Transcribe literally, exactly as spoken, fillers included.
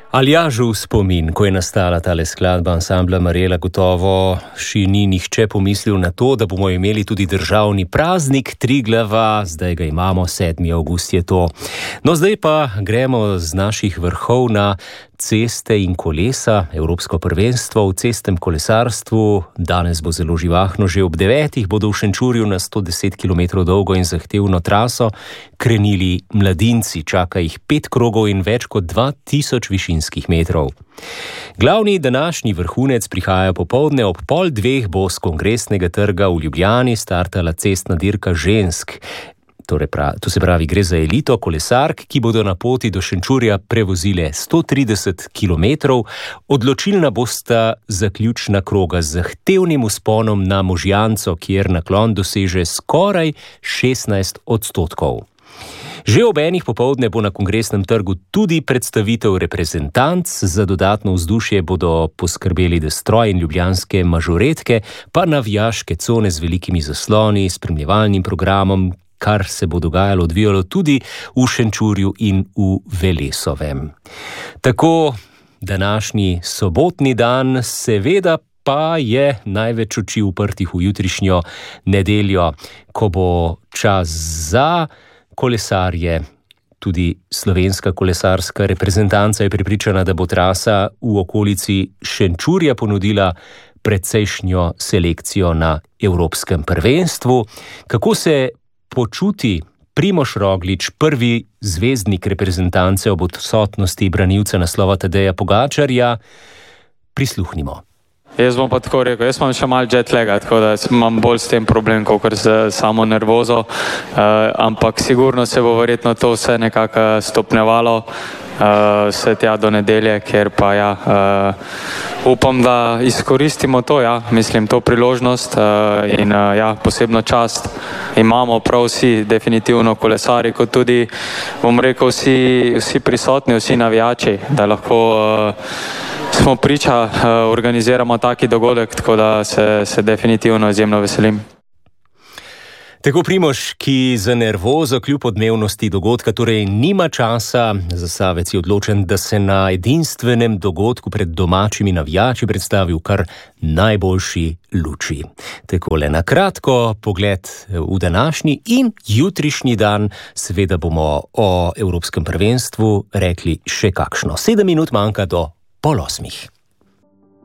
Aljažu spomin, ko je nastala tale skladba ansambla Marela, gotovo še ni nihče pomislil na to, da bomo imeli tudi državni praznik Triglava, zdaj ga imamo, sedmi avgust je to. No, zdaj pa gremo z naših vrhov na ceste in kolesa, Evropsko prvenstvo v cestnem kolesarstvu. Danes bo zelo živahno, že ob devetih bodo v Šenčurju na sto deset kilometrov dolgo in zahtevno traso krenili mladinci, čaka jih pet krogov in več kot dva tisoč višinskih metrov. Glavni današnji vrhunec prihaja popoldne, ob pol dveh bo z Kongresnega trga v Ljubljani startala cestna dirka žensk. Torej prav, to se pravi, gre za elito kolesark, ki bodo na poti do Šenčurja prevozile sto trideset kilometrov. Odločilna bosta zaključna kroga z zahtevnim vzponom na Možjanco, kjer naklon doseže skoraj šestnajst odstotkov. Že ob enih popoldne bo na Kongresnem trgu tudi predstavitev reprezentanc. Za dodatno vzdušje bodo poskrbeli Destroj in ljubljanske mažoretke, pa navijaške cone z velikimi zasloni, spremljevalnim programom, kar se bo dogajalo, odvijalo tudi v Šenčurju in v Velesovem. Tako današnji sobotni dan, seveda pa je največ oči uprtih v jutrišnjo nedeljo, ko bo čas za kolesarje. Tudi slovenska kolesarska reprezentanca je prepričana, da bo trasa v okolici Šenčurja ponudila precejšnjo selekcijo na Evropskem prvenstvu. Kako se počuti Primož Roglič, prvi zvezdnik reprezentance ob odsotnosti branilca naslova Tadeja Pogačarja? Prisluhnimo. Jaz bom pa tako rekel, jaz imam še malo jet laga, tako da imam bolj s tem problem, kot z samo nervozo, uh, ampak sigurno se bo verjetno to vse nekako stopnjevalo, uh, vse tja do nedelje, ker pa ja, uh, upam, da izkoristimo to, ja, mislim, to priložnost uh, in uh, ja, posebno čast imamo prav vsi, definitivno kolesari, kot tudi, bom rekel, vsi, vsi prisotni, vsi navijači, da lahko uh, smo priča, uh, organiziramo taki dogodek, tako da se, se definitivno izjemno veselim. Tako Primož, ki za nervozo kljub odmevnosti dogodka torej nima časa, Zasavec je odločen, da se na edinstvenem dogodku pred domačimi navijači predstavi v kar najboljši luči. Takole na kratko pogled v današnji in jutrišnji dan, seveda bomo o Evropskem prvenstvu rekli še kakšno. Sedem minut manjka do pol osmih.